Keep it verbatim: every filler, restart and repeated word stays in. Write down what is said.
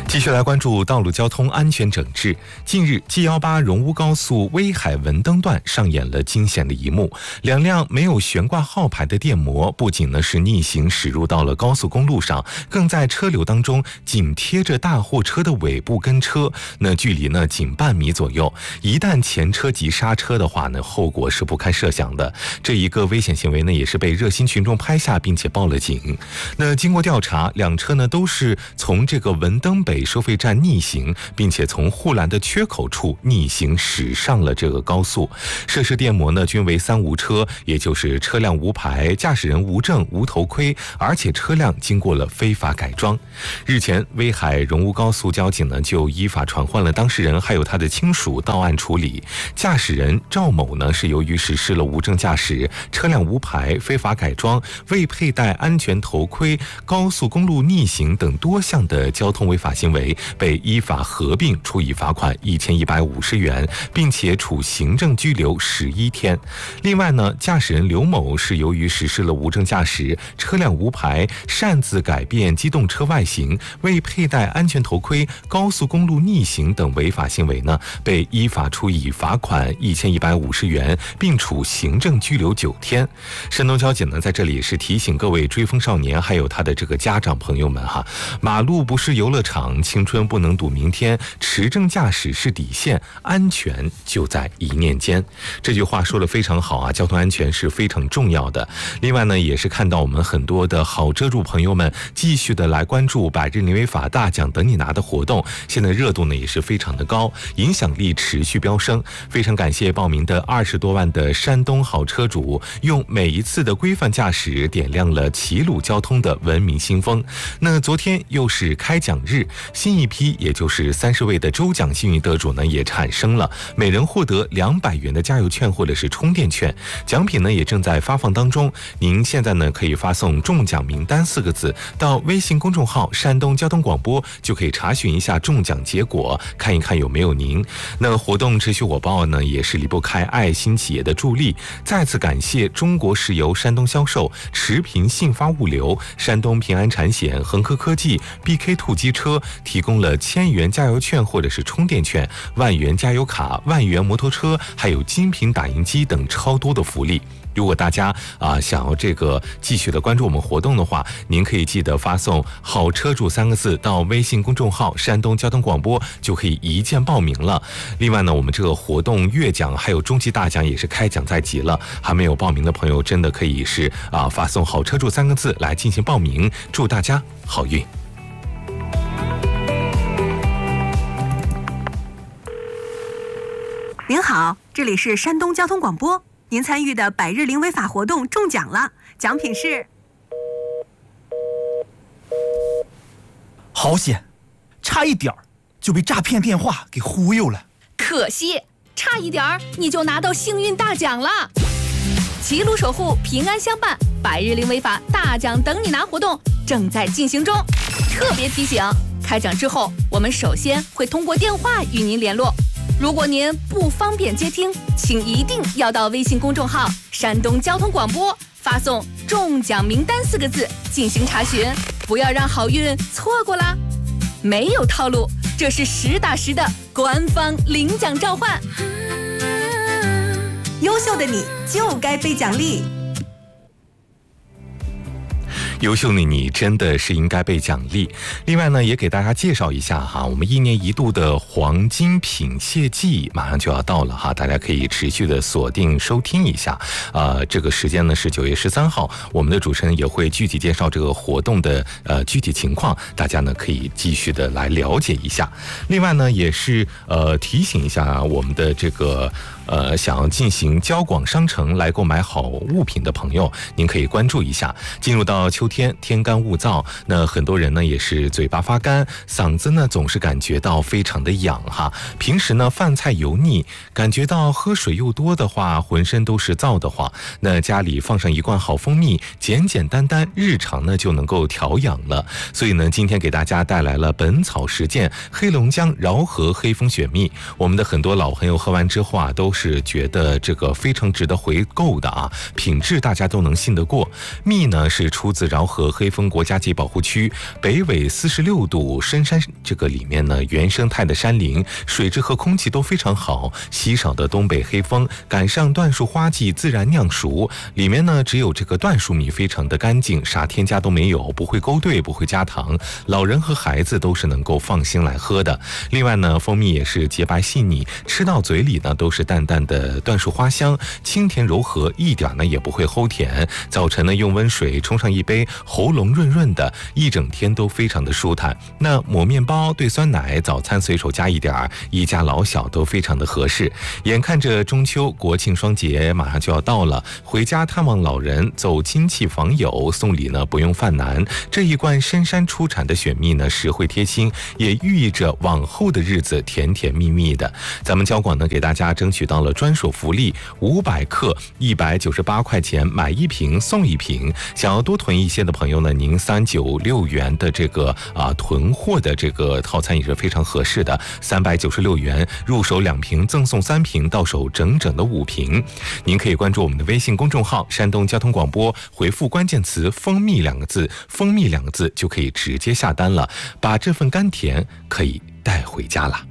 继续来关注道路交通安全整治。近日 G 一八 荣乌高速威海文登段上演了惊险的一幕，两辆没有悬挂号牌的电摩不仅呢是逆行驶入到了高速公路上，更在车流当中紧贴着大货车的尾部跟车，那距离呢仅半米左右，一旦前车急刹车的话呢，后果是不堪设想的。这一个危险行为呢也是被热心群众拍下并且报了警。那经过调查，两车呢都是从这个文登北收费站逆行，并且从护栏的缺口处逆行驶上了这个高速。涉事电摩呢均为三无车，也就是车辆无牌、驾驶人无证、无头盔，而且车辆经过了非法改装。日前，威海荣乌高速交警呢就依法传唤了当事人还有他的亲属到案处理。驾驶人赵某呢是由于实施了无证驾驶、车辆无牌、非法改装、未佩戴安全头盔、高速公路逆行等多项的交通违法行为，被依法合并处以罚款一千一百五十元，并且处行政拘留十一天。另外呢，驾驶人刘某是由于实施了无证驾驶、车辆无牌、擅自改变机动车外形、未佩戴安全头盔、高速公路逆行等违法行为呢，被依法处以罚款一千一百五十元，并处行政拘留九天。山东交警呢，在这里是提醒各位追风少年还有他的这个家长朋友们哈，马路不是游乐场，青春不能赌明天，持证驾驶是底线，安全就在一念间。这句话说得非常好啊，交通安全是非常重要的。另外呢，也是看到我们很多的好车主朋友们继续的来关注百日零违法大奖等你拿的活动，现在热度呢也是非常的高，影响力持续飙升。非常感谢报名的二十多万的山东好车主，用每一次的规范驾驶点亮了齐鲁交通的文明新风。那昨天又是开奖日，新一批也就是三十位的周奖幸运得主呢也产生了，每人获得两百元的加油券或者是充电券，奖品呢也正在发放当中。您现在呢可以发送中奖名单四个字到微信公众号山东交通广播，就可以查询一下中奖结果，看一看有没有您。那活动持续火爆呢，也是离不开爱心企业的助力。再次感谢中国石油山东销售、持平信发物流、山东平安产险、恒科科技、B K 兔机车提供了千元加油券或者是充电券、万元加油卡、万元摩托车，还有精品打印机等超多的福利。如果大家啊、呃、想要这个继续的关注我们活动的话，您可以记得发送好车主三个字到微信公众号山东交通广播，就可以一键报名了。另外呢，我们这个活动月奖还有终极大奖也是开奖在即了，还没有报名的朋友真的可以是啊、呃、发送好车主三个字来进行报名，祝大家好运。 您好，这里是山东交通广播，您参与的百日零违法活动中奖了，奖品是…… 好险，差一点儿就被诈骗电话给忽悠了。 可惜，差一点儿你就拿到幸运大奖了。齐鲁守护，平安相伴，百日零违法大奖等你拿活动正在进行中。特别提醒，开奖之后，我们首先会通过电话与您联络。如果您不方便接听，请一定要到微信公众号山东交通广播发送中奖名单四个字进行查询，不要让好运错过啦。没有套路，这是实打实的官方领奖召唤。 优秀的你就该被奖励。 优秀的你真的是应该被奖励。另外呢，也给大家介绍一下哈，我们一年一度的黄金品蟹季马上就要到了哈，大家可以持续的锁定收听一下。呃，这个时间呢是九月十三号，我们的主持人也会具体介绍这个活动的呃具体情况，大家呢可以继续的来了解一下。另外呢，也是呃提醒一下我们的这个呃想要进行交广商城来购买好物品的朋友，您可以关注一下。进入到秋天，天干物燥，那很多人呢也是嘴巴发干，嗓子呢总是感觉到非常的痒哈。平时呢饭菜油腻，感觉到喝水又多的话，浑身都是燥的慌。那家里放上一罐好蜂蜜，简简单单，日常呢就能够调养了。所以呢，今天给大家带来了本草实践黑龙江饶河黑蜂雪蜜。我们的很多老朋友喝完之后啊，都是觉得这个非常值得回购的啊，品质大家都能信得过。蜜呢是出自饶河黑风国家级保护区北纬四十六度深山，这个里面呢原生态的山林，水质和空气都非常好，稀少的东北黑蜂赶上椴树花季自然酿熟，里面呢只有这个椴树米非常的干净，啥添加都没有，不会勾兑，不会加糖，老人和孩子都是能够放心来喝的。另外呢，蜂蜜也是洁白细腻，吃到嘴里呢都是淡淡的椴树花香，清甜柔和，一点呢也不会齁甜。早晨呢用温水冲上一杯，喉咙润润的，一整天都非常的舒坦。那抹面包兑酸奶，早餐随手加一点，一家老小都非常的合适。眼看着中秋国庆双节马上就要到了，回家探望老人，走亲戚访友，送礼呢不用犯难。这一罐深山出产的雪蜜呢，实惠贴心，也寓意着往后的日子甜甜蜜蜜的。咱们交广呢给大家争取到了专属福利，五百克一百九十八块钱买一瓶送一瓶。想要多囤一些的朋友呢，您三九六元的这个啊囤货的这个套餐也是非常合适的，三百九十六元入手两瓶赠送三瓶，到手整整的五瓶。您可以关注我们的微信公众号山东交通广播，回复关键词蜂蜜两个字，蜂蜜两个字就可以直接下单了，把这份甘甜可以带回家了。